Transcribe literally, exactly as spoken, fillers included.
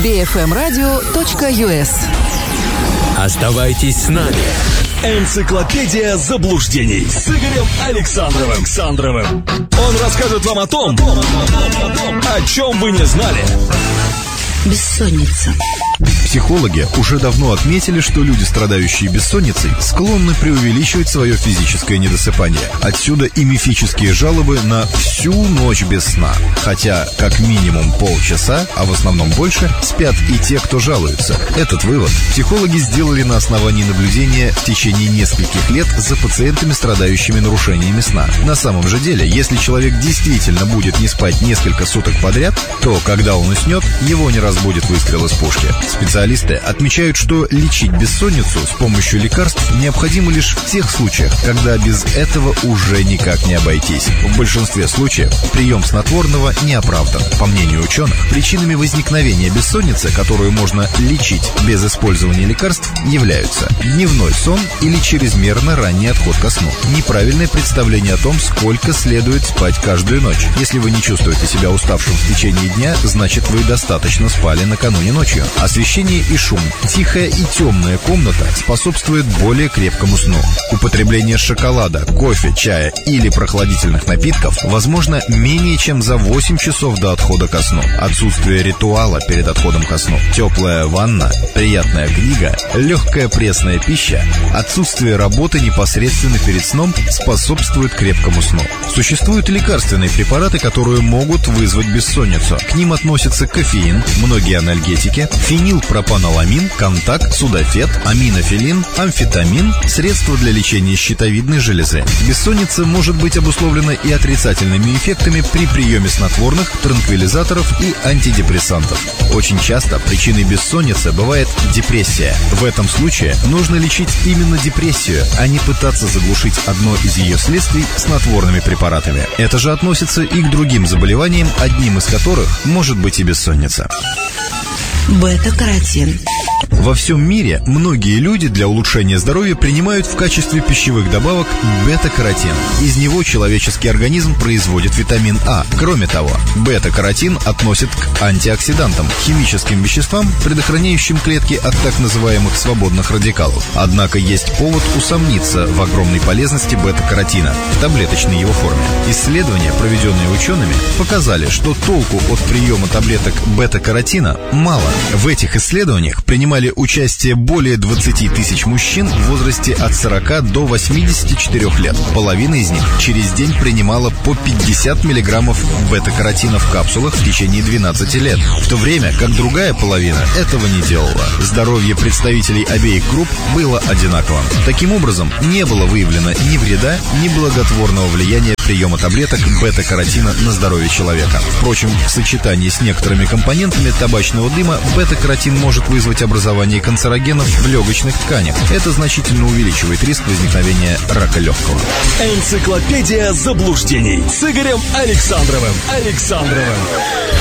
би эф эм радио точка ю эс. Оставайтесь с нами. Энциклопедия заблуждений с Игорем Александровым. Александровым. Он расскажет вам о том, о чем вы не знали. Бессонница. Психологи уже давно отметили, что люди, страдающие бессонницей, склонны преувеличивать свое физическое недосыпание. Отсюда и мифические жалобы на всю ночь без сна. Хотя как минимум полчаса, а в основном больше, спят и те, кто жалуется. Этот вывод психологи сделали на основании наблюдения в течение нескольких лет за пациентами, страдающими нарушениями сна. На самом же деле, если человек действительно будет не спать несколько суток подряд, то когда он уснет, его не разбудит выстрел из пушки. Специалисты отмечают, что лечить бессонницу с помощью лекарств необходимо лишь в тех случаях, когда без этого уже никак не обойтись. В большинстве случаев прием снотворного не оправдан. По мнению ученых, причинами возникновения бессонницы, которую можно лечить без использования лекарств, являются дневной сон или чрезмерно ранний отход ко сну, неправильное представление о том, сколько следует спать каждую ночь. Если вы не чувствуете себя уставшим в течение дня, значит, вы достаточно спали накануне ночью. Освещение и шум. Тихая и темная комната способствует более крепкому сну. Употребление шоколада, кофе, чая или прохладительных напитков возможно менее чем за восемь часов до отхода ко сну. Отсутствие ритуала перед отходом ко сну. Теплая ванна, приятная книга, легкая пресная пища, отсутствие работы непосредственно перед сном способствует крепкому сну. Существуют лекарственные препараты, которые могут вызвать бессонницу. К ним относятся кофеин, многие анальгетики, фенилпропаноламин, контакт, судафет, аминофилин, амфетамин, средства для лечения щитовидной железы. Бессонница может быть обусловлена и отрицательными эффектами при приеме снотворных, транквилизаторов и антидепрессантов. Очень часто причиной бессонницы бывает депрессия. В этом случае нужно лечить именно депрессию, а не пытаться заглушить одно из ее следствий снотворными препаратами. Это же относится и к другим заболеваниям, одним из которых может быть и бессонница. Бета-каротин. Во всем мире многие люди для улучшения здоровья принимают в качестве пищевых добавок бета-каротин. Из него человеческий организм производит витамин А. Кроме того, бета-каротин относят к антиоксидантам, химическим веществам, предохраняющим клетки от так называемых свободных радикалов. Однако есть повод усомниться в огромной полезности бета-каротина в таблеточной его форме. Исследования, проведенные учеными, показали, что толку от приема таблеток бета-каротина мало. В этих исследованиях принимали участие более двадцати тысяч мужчин в возрасте от сорока до восьмидесяти четырёх лет. Половина из них через день принимала по пятьдесят миллиграммов бета-каротина в капсулах в течение двенадцати лет, в то время как другая половина этого не делала. Здоровье представителей обеих групп было одинаковым. Таким образом, не было выявлено ни вреда, ни благотворного влияния приема таблеток бета-каротина на здоровье человека. Впрочем, в сочетании с некоторыми компонентами табачного дыма бета-каротин может вызвать образование канцерогенов в легочных тканях. Это значительно увеличивает риск возникновения рака легкого. Энциклопедия заблуждений с Игорем Александровым. Александровым.